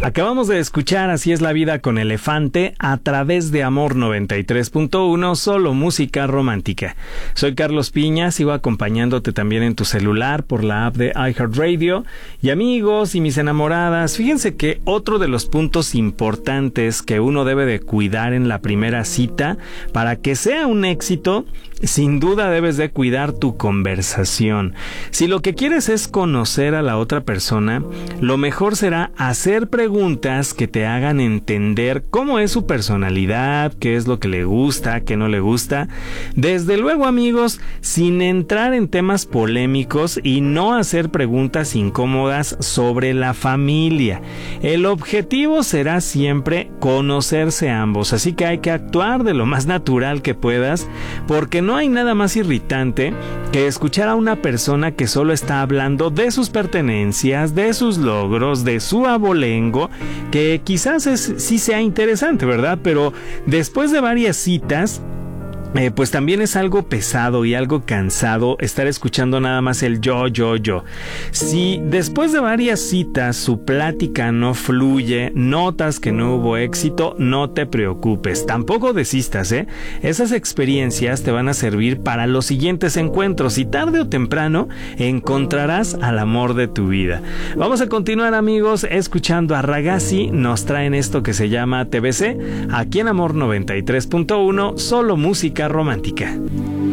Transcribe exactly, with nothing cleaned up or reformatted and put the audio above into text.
Acabamos de escuchar Así es la vida con Elefante a través de Amor noventa y tres punto uno, solo música romántica. Soy Carlos Piña, sigo acompañándote también en tu celular por la app de iHeartRadio. Y amigos y mis enamoradas, fíjense que otro de los puntos importantes que uno debe de cuidar en la primera cita para que sea un éxito, sin duda debes de cuidar tu conversación. Si lo que quieres es conocer a la otra persona, lo mejor será hacer preguntas que te hagan entender cómo es su personalidad, qué es lo que le gusta, qué no le gusta. Desde luego, amigos, sin entrar en temas polémicos y no hacer preguntas incómodas sobre la familia. El objetivo será siempre conocerse ambos, así que hay que actuar de lo más natural que puedas, porque no hay nada más irritante que escuchar a una persona que solo está hablando de sus pertenencias, de sus logros, de su abolengo, que quizás es, sí sea interesante, ¿verdad? Pero después de varias citas, Eh, pues también es algo pesado y algo cansado estar escuchando nada más el yo, yo, yo. Si después de varias citas su plática no fluye, notas que no hubo éxito, no te preocupes, tampoco desistas, ¿eh? Esas experiencias te van a servir para los siguientes encuentros y tarde o temprano encontrarás al amor de tu vida. Vamos a continuar, amigos, escuchando a Ragazzi. Nos traen esto que se llama T B C, aquí en Amor noventa y tres punto uno, solo música romántica.